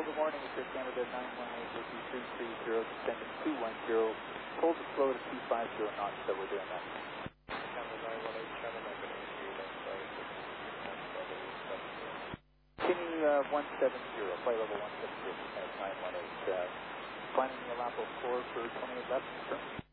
Control, good morning. It's your Canada 918 descending 210. Hold the flow to 250 knots that we're doing that. Canada 918 channel, I'm going to issue left side 617. Continue 170, flight level 170, 918. Planning the Alapo 4 for 28 left, confirm.